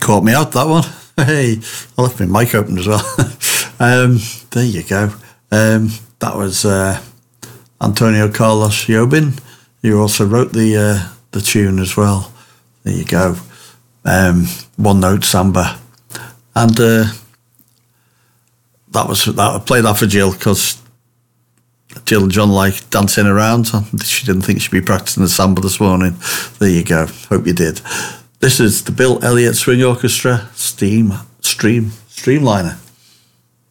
caught me out, that one. Hey, I left my mic open as well. There you go. That was Antonio Carlos Jobim. You also wrote the tune as well. There you go. One Note Samba. And I played that for Jill because Jill and John like dancing around. She didn't think she'd be practicing the samba this morning. There you go. Hope you did. This is the Bill Elliott Swing Orchestra Streamliner.